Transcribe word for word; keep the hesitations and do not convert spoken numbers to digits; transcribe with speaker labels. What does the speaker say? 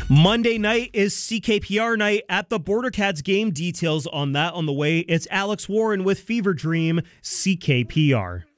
Speaker 1: Monday night is C K P R night at the Border Cats game. Details on that on the way. It's Alex Warren with Fever Dream, C K P R.